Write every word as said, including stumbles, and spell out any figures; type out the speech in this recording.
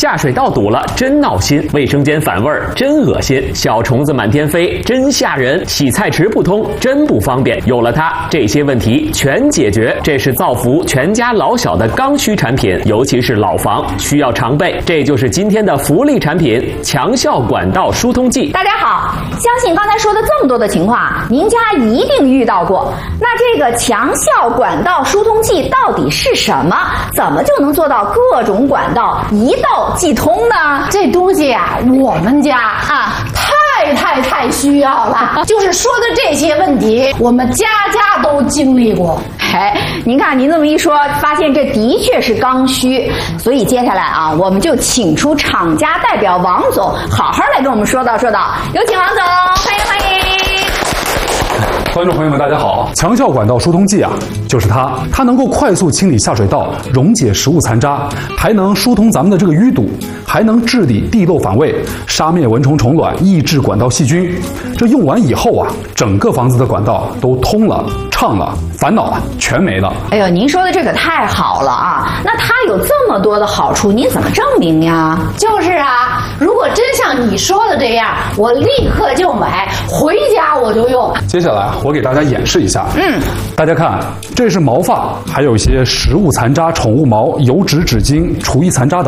下水道堵了真闹心，卫生间反味儿真恶心，小虫子满天飞真吓人，洗菜池不通真不方便。有了它，这些问题全解决。这是造福全家老小的刚需产品，尤其是老房需要常备。这就是今天的福利产品——强效管道疏通剂。 大家好，相信刚才说的这么多的情况，您家一定遇到过。那这个强效管道疏通剂到底是什么？怎么就能做到各种管道一道即通呢？ 这东西啊，我们家啊太太太需要了。就是说的这些问题，我们家家都经历过。 哎，您看您这么一说，发现这的确是刚需。所以接下来啊，我们就请出厂家代表王总，好好来跟我们说道说道。有请王总，欢迎欢迎。 观众朋友们，大家好！强效管道疏通剂啊，就是它，它能够快速清理下水道，溶解食物残渣，还能疏通咱们的这个淤堵，还能治理地漏反味，杀灭蚊虫虫卵，抑制管道细菌。这用完以后啊，整个房子的管道都通了、畅了，烦恼啊全没了。 哎呦，您说的这可太好了啊！那它有这么多的好处，您怎么证明呀？ 就是啊，如果真像你说的这样，我立刻就买，回家我就用。 接下来我给大家演示一下。 嗯， 大家看，这是毛发，还有一些食物残渣、宠物毛、油脂、纸巾、厨艺残渣等。